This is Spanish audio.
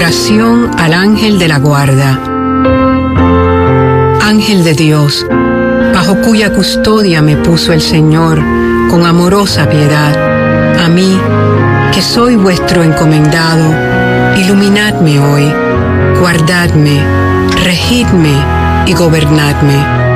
Oración al ángel de la guarda. Ángel de Dios, bajo cuya custodia me puso el Señor con amorosa piedad, a mí, que soy vuestro encomendado, iluminadme hoy, guardadme, regidme y gobernadme.